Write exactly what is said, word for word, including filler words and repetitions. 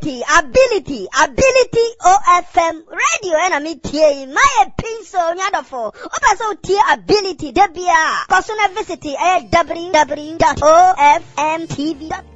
ability, ability, ability O F M radio and I meet here my pencil nyadofo. Opa so tie ability debia. Personal visit at w w w dot o f m t v dot com.